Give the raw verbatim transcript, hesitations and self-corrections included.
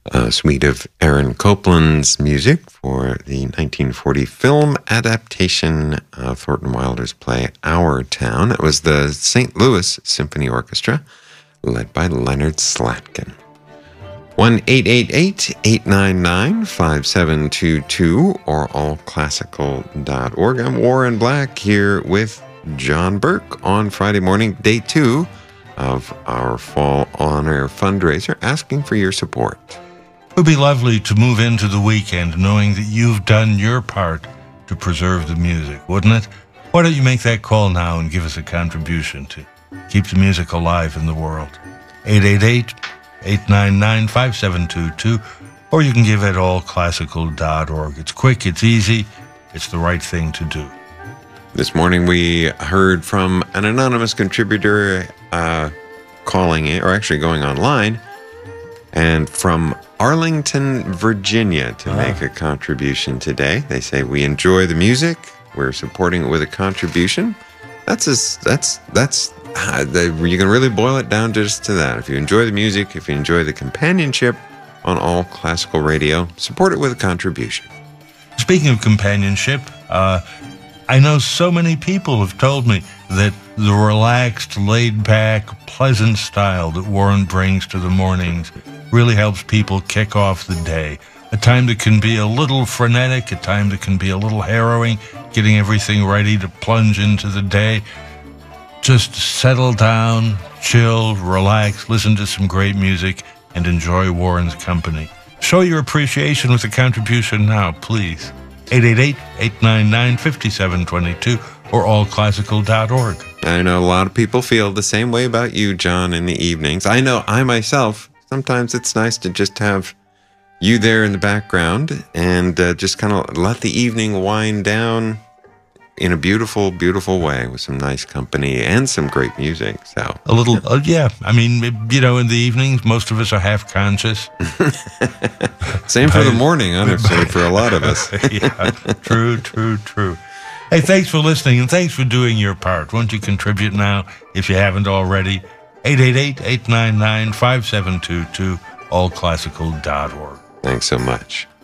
a suite of Aaron Copland's music for the nineteen forty film adaptation of Thornton Wilder's play Our Town. It was the Saint Louis Symphony Orchestra, led by Leonard Slatkin. one eight eight eight, eight nine nine, five seven two two or all classical dot org. I'm Warren Black here with John Burke on Friday morning, day two of our Fall On Air fundraiser, asking for your support. It would be lovely to move into the weekend knowing that you've done your part to preserve the music, wouldn't it? Why don't you make that call now and give us a contribution to keep the music alive in the world? eight eight eight, eight nine nine, five seven two two, or you can give at all classical dot org. It's quick, it's easy, it's the right thing to do. This morning we heard from an anonymous contributor uh, calling in, or actually going online, and from Arlington, Virginia, to ah. make a contribution today. They say, we enjoy the music, we're supporting it with a contribution. That's a, that's that's uh, the, you can really boil it down just to that. If you enjoy the music, if you enjoy the companionship on all classical radio, support it with a contribution. Speaking of companionship, uh, I know so many people have told me that the relaxed, laid-back, pleasant style that Warren brings to the mornings really helps people kick off the day. A time that can be a little frenetic, a time that can be a little harrowing, getting everything ready to plunge into the day. Just settle down, chill, relax, listen to some great music, and enjoy Warren's company. Show your appreciation with a contribution now, please. eight eight eight, eight nine nine, five seven two two or all classical dot org. I know a lot of people feel the same way about you, John, in the evenings. I know I myself, sometimes it's nice to just have you there in the background and uh, just kind of let the evening wind down in a beautiful, beautiful way with some nice company and some great music. So a little, uh, yeah. I mean, you know, in the evenings, most of us are half conscious. Same for the morning, honestly, for a lot of us. Yeah, true, true, true. Hey, thanks for listening, and thanks for doing your part. Won't you contribute now, if you haven't already? eight eight eight, eight nine nine, five seven two two, all classical dot org. Thanks so much.